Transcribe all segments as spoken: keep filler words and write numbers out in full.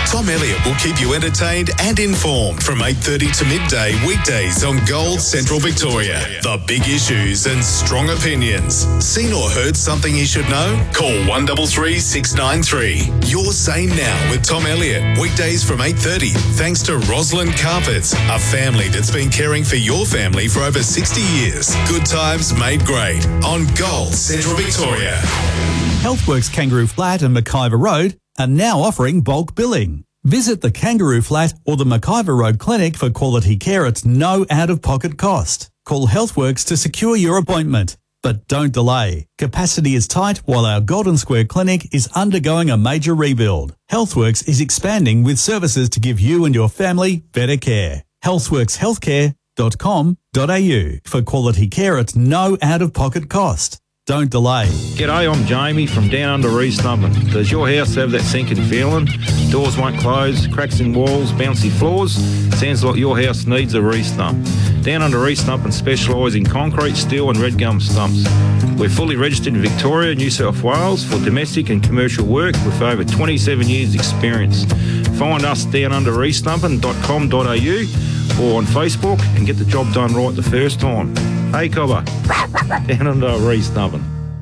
Tom Elliott will keep you entertained and informed from eight thirty to midday weekdays on Gold Central Victoria. The big issues and strong opinions. Seen or heard something you should know? Call one three three, six nine three. Your Say Now with Tom Elliott. Weekdays from eight thirty. Thanks to Roslyn Carpets, a family that's been caring for your family for over sixty years. Good times made great on Gold Central Victoria. Healthworks Kangaroo Flat and McIver Road are now offering bulk billing. Visit the Kangaroo Flat or the McIver Road Clinic for quality care at no out-of-pocket cost. Call Healthworks to secure your appointment. But don't delay. Capacity is tight while our Golden Square Clinic is undergoing a major rebuild. Healthworks is expanding with services to give you and your family better care. healthworks healthcare dot com dot a u for quality care at no out-of-pocket cost. Don't delay. G'day, I'm Jamie from Down Under Reesnubbin. Does your house have that sinking feeling? Doors won't close, cracks in walls, bouncy floors? Sounds like your house needs a re-stump. Down Under Reesnubbin specialise in concrete, steel and red gum stumps. We're fully registered in Victoria, New South Wales for domestic and commercial work with over twenty-seven years experience. Find us down under reesnubbin dot com dot a u or on Facebook and get the job done right the first time. Hey, Cobber. Down under Reesnubbin.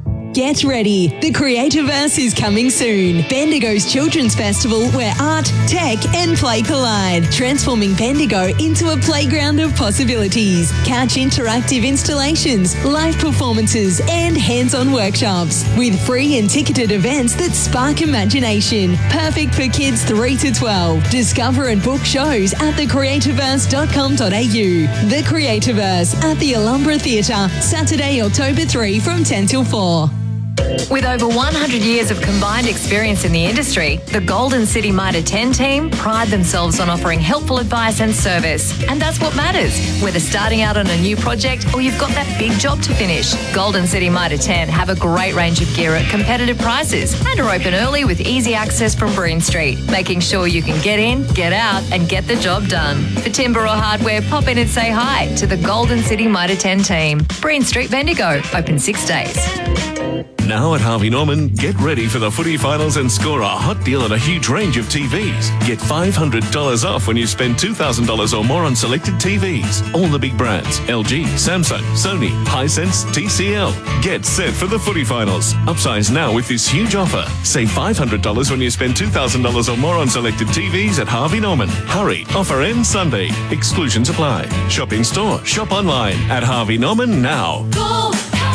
Get ready. The Creativerse is coming soon. Bendigo's Children's Festival where art, tech and play collide. Transforming Bendigo into a playground of possibilities. Couch interactive installations, live performances and hands-on workshops. With free and ticketed events that spark imagination. Perfect for kids three to twelve. Discover and book shows at the creativerse dot com dot a u. The Creativerse at the Alhambra Theatre. Saturday, October third from ten till four. With over one hundred years of combined experience in the industry, the Golden City Mitre ten team pride themselves on offering helpful advice and service. And that's what matters, whether starting out on a new project or you've got that big job to finish. Golden City Mitre ten have a great range of gear at competitive prices and are open early with easy access from Breen Street, making sure you can get in, get out and get the job done. For timber or hardware, pop in and say hi to the Golden City Mitre ten team. Breen Street, Bendigo, open six days. Now at Harvey Norman, get ready for the footy finals and score a hot deal on a huge range of T Vs. Get five hundred dollars off when you spend two thousand dollars or more on selected T Vs. All the big brands, L G, Samsung, Sony, Hisense, T C L. Get set for the footy finals. Upsize now with this huge offer. Save five hundred dollars when you spend two thousand dollars or more on selected T Vs at Harvey Norman. Hurry, offer ends Sunday. Exclusions apply. Shop in store, shop online at Harvey Norman now. Go!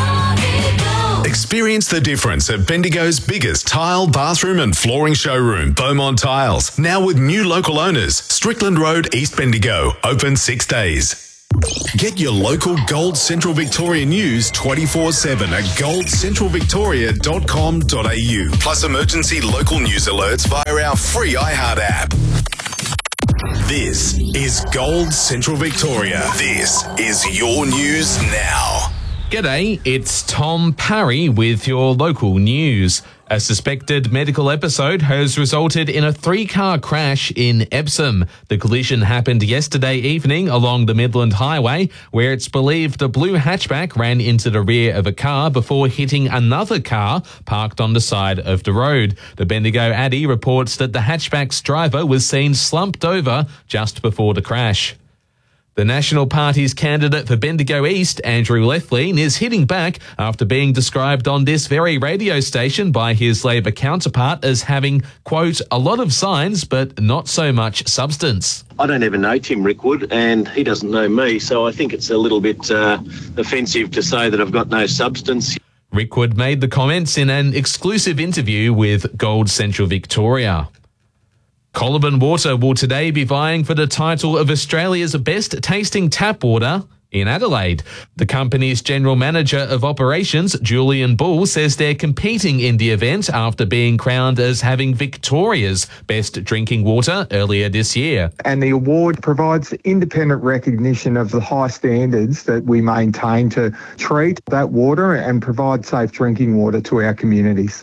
Experience the difference at Bendigo's biggest tile, bathroom and flooring showroom, Beaumont Tiles. Now with new local owners, Strickland Road, East Bendigo. Open six days. Get your local Gold Central Victoria news twenty-four seven at gold central victoria dot com dot a u. Plus emergency local news alerts via our free iHeart app. This is Gold Central Victoria. This is your news now. G'day, it's Tom Parry with your local news. A suspected medical episode has resulted in a three-car crash in Epsom. The collision happened yesterday evening along the Midland Highway, where it's believed a blue hatchback ran into the rear of a car before hitting another car parked on the side of the road. The Bendigo Addy reports that the hatchback's driver was seen slumped over just before the crash. The National Party's candidate for Bendigo East, Andrew Lethlean, is hitting back after being described on this very radio station by his Labor counterpart as having, quote, a lot of signs but not so much substance. I don't even know Tim Rickwood and he doesn't know me, so I think it's a little bit uh, offensive to say that I've got no substance. Rickwood made the comments in an exclusive interview with Gold Central Victoria. Colaburn Water will today be vying for the title of Australia's best tasting tap water in Adelaide. The company's General Manager of Operations, Julian Bull, says they're competing in the event after being crowned as having Victoria's best drinking water earlier this year. And the award provides independent recognition of the high standards that we maintain to treat that water and provide safe drinking water to our communities.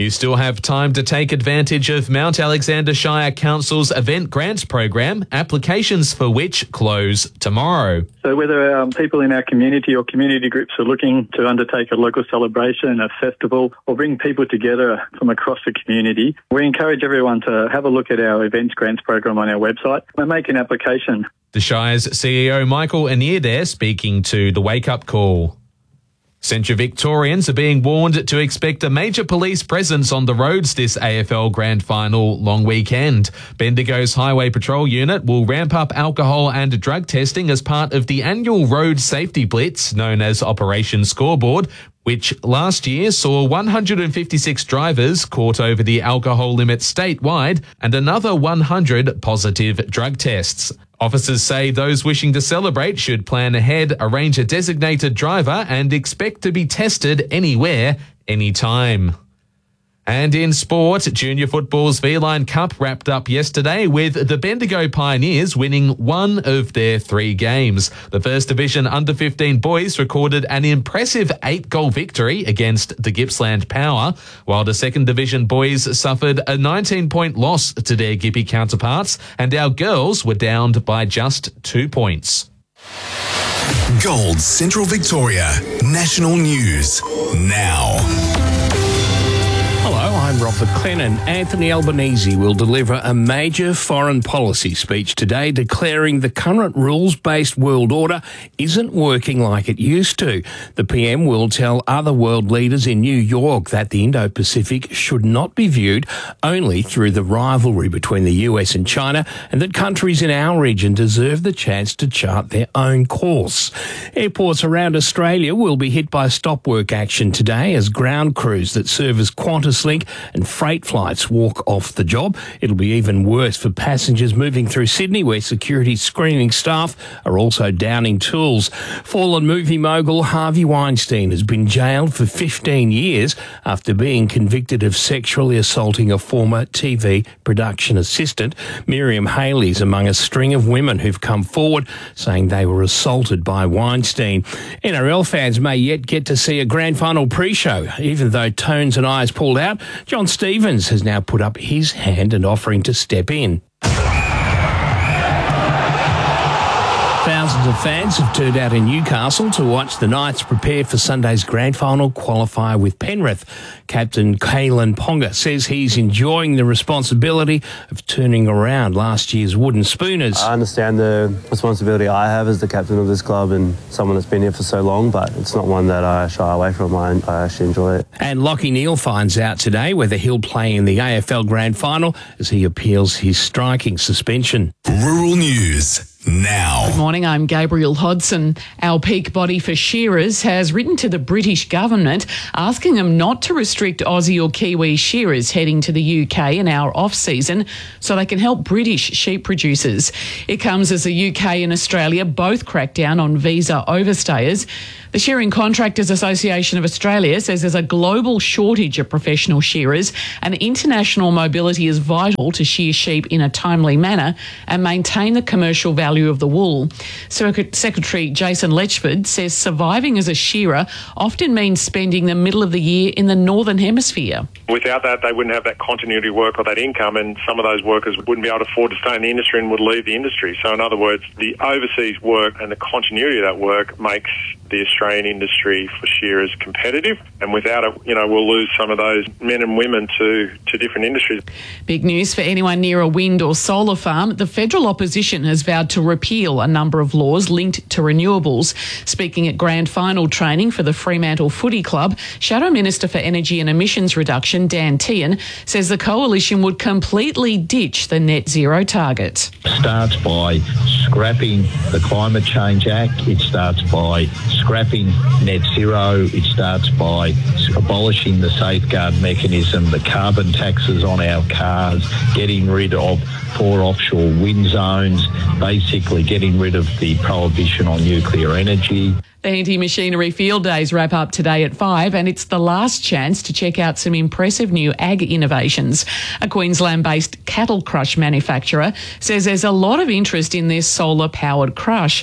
You still have time to take advantage of Mount Alexander Shire Council's event grants program, applications for which close tomorrow. So whether um, people in our community or community groups are looking to undertake a local celebration, a festival, or bring people together from across the community, we encourage everyone to have a look at our events grants program on our website and make an application. The Shire's C E O Michael Anir there speaking to the Wake Up Call. Central Victorians are being warned to expect a major police presence on the roads this A F L Grand Final long weekend. Bendigo's Highway Patrol Unit will ramp up alcohol and drug testing as part of the annual road safety blitz known as Operation Scoreboard, which last year saw one hundred fifty-six drivers caught over the alcohol limit statewide and another one hundred positive drug tests. Officers say those wishing to celebrate should plan ahead, arrange a designated driver and expect to be tested anywhere, anytime. And in sport, Junior Football's V-Line Cup wrapped up yesterday with the Bendigo Pioneers winning one of their three games. The First Division under fifteen boys recorded an impressive eight-goal victory against the Gippsland Power, while the Second Division boys suffered a nineteen-point loss to their Gippy counterparts, and our girls were downed by just two points. Gold Central Victoria National News now. Hello, I'm Robert Clennon. Anthony Albanese will deliver a major foreign policy speech today declaring the current rules-based world order isn't working like it used to. The P M will tell other world leaders in New York that the Indo-Pacific should not be viewed only through the rivalry between the U S and China, and that countries in our region deserve the chance to chart their own course. Airports around Australia will be hit by stop work action today as ground crews that serve as Qantas Link and freight flights walk off the job. It'll be even worse for passengers moving through Sydney, where security screening staff are also downing tools. Fallen movie mogul Harvey Weinstein has been jailed for fifteen years after being convicted of sexually assaulting a former T V production assistant. Miriam Haley is among a string of women who've come forward saying they were assaulted by Weinstein. N R L fans may yet get to see a grand final pre-show, even though Tones and Eyes pulled out. John Stevens has now put up his hand and offering to step in. Thousands of fans have turned out in Newcastle to watch the Knights prepare for Sunday's grand final qualifier with Penrith. Captain Kalen Ponga says he's enjoying the responsibility of turning around last year's wooden spooners. I understand the responsibility I have as the captain of this club and someone that's been here for so long, but it's not one that I shy away from. I, I actually enjoy it. And Lachie Neale finds out today whether he'll play in the A F L grand final as he appeals his striking suspension. Rural News now. Good morning, I'm Gabriel Hodson. Our peak body for shearers has written to the British government asking them not to restrict Aussie or Kiwi shearers heading to the U K in our off-season so they can help British sheep producers. It comes as the U K and Australia both crack down on visa overstayers. The Shearing Contractors Association of Australia says there's a global shortage of professional shearers and international mobility is vital to shear sheep in a timely manner and maintain the commercial value of the wool. Secretary Jason Letchford says surviving as a shearer often means spending the middle of the year in the Northern Hemisphere. Without that, they wouldn't have that continuity of work or that income, and some of those workers wouldn't be able to afford to stay in the industry and would leave the industry. So in other words, the overseas work and the continuity of that work makes the Australian industry for shearers competitive, and without it, you know, we'll lose some of those men and women to, to different industries. Big news for anyone near a wind or solar farm. The federal opposition has vowed to repeal a number of laws linked to renewables. Speaking at grand final training for the Fremantle Footy Club, Shadow Minister for Energy and Emissions Reduction, Dan Tehan, says the coalition would completely ditch the net zero target. It starts by scrapping the Climate Change Act. It starts by scrapping net zero. It starts by abolishing the safeguard mechanism, the carbon taxes on our cars, getting rid of four offshore wind zones, basically getting rid of the prohibition on nuclear energy. The Henty Machinery Field Days wrap up today at five, and it's the last chance to check out some impressive new ag innovations. A Queensland-based cattle crush manufacturer says there's a lot of interest in this solar-powered crush.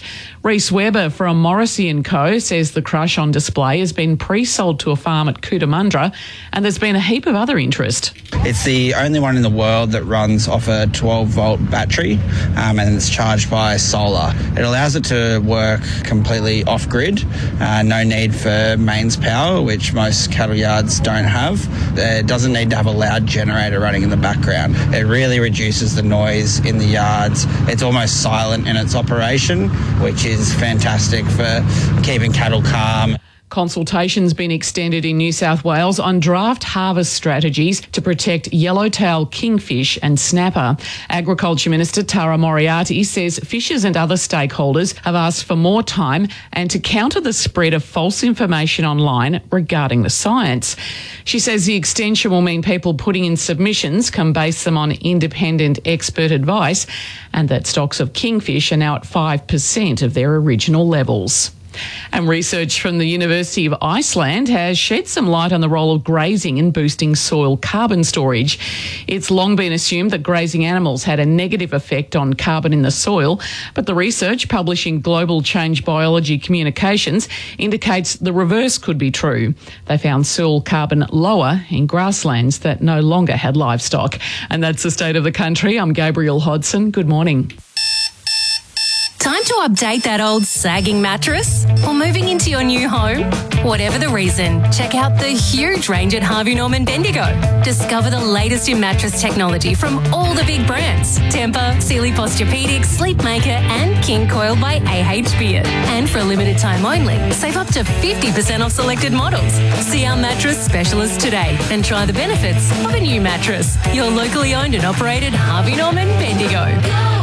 Reece Weber from Morrissey and Co says the Crush on display has been pre-sold to a farm at Cootamundra, and there's been a heap of other interest. It's the only one in the world that runs off a twelve volt battery um, and it's charged by solar. It allows it to work completely off-grid, uh, no need for mains power, which most cattle yards don't have. It doesn't need to have a loud generator running in the background. It really reduces the noise in the yards. It's almost silent in its operation, which is fantastic for keeping cattle calm. Consultation's been extended in New South Wales on draft harvest strategies to protect yellowtail kingfish and snapper. Agriculture Minister Tara Moriarty says fishers and other stakeholders have asked for more time and to counter the spread of false information online regarding the science. She says the extension will mean people putting in submissions can base them on independent expert advice, and that stocks of kingfish are now at five percent of their original levels. And research from the University of Iceland has shed some light on the role of grazing in boosting soil carbon storage. It's long been assumed that grazing animals had a negative effect on carbon in the soil, but the research published in Global Change Biology Communications indicates the reverse could be true. They found soil carbon lower in grasslands that no longer had livestock. And that's the state of the country. I'm Gabrielle Hodson. Good morning. Time to update that old sagging mattress? Or moving into your new home? Whatever the reason, check out the huge range at Harvey Norman Bendigo. Discover the latest in mattress technology from all the big brands. Tempur, Sealy Posturepedic, Sleepmaker and King Coil by A H Beard. And for a limited time only, save up to fifty percent off selected models. See our mattress specialist today and try the benefits of a new mattress. Your locally owned and operated Harvey Norman Bendigo.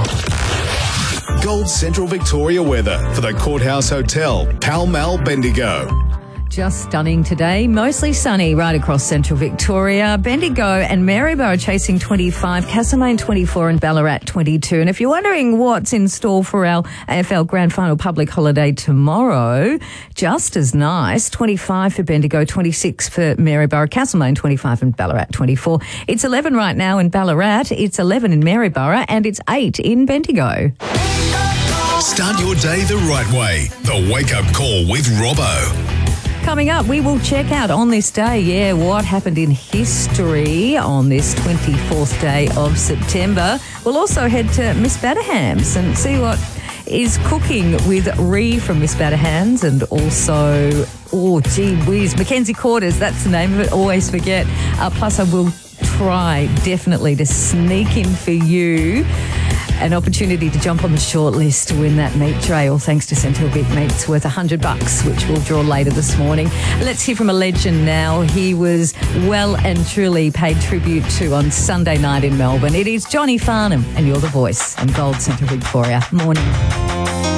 Gold Central Victoria weather for the Courthouse Hotel, Pall Mall, Bendigo. Just stunning today. Mostly sunny right across central Victoria. Bendigo and Maryborough are chasing twenty-five, Castlemaine twenty-four and Ballarat twenty-two. And if you're wondering what's in store for our A F L Grand Final public holiday tomorrow, just as nice. twenty-five for Bendigo, twenty-six for Maryborough, Castlemaine twenty-five and Ballarat twenty-four. It's eleven right now in Ballarat, it's eleven in Maryborough and it's eight in Bendigo. Start your day the right way. The Wake Up Call with Robbo. Coming up, we will check out on this day, yeah, what happened in history on this twenty-fourth day of September. We'll also head to Miss Batterham's and see what is cooking with Ree from Miss Batterham's, and also, oh, gee whiz, Mackenzie Quarters, that's the name of it, always forget. Uh, plus, I will try definitely to sneak in for you an opportunity to jump on the short list to win that meat tray, all thanks to Central Big Meats, worth one hundred bucks, which we'll draw later this morning. Let's hear from a legend now. He was well and truly paid tribute to on Sunday night in Melbourne. It is Johnny Farnham, and you're the voice on Gold Central Victoria. Morning.